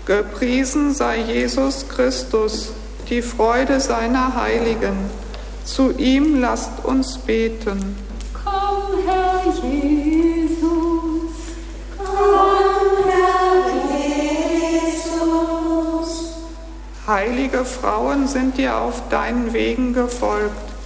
Gepriesen sei Jesus Christus, die Freude seiner Heiligen. Zu ihm lasst uns beten. Komm, Herr Jesus, komm, Herr Jesus. Heilige Frauen sind dir auf deinen Wegen gefolgt.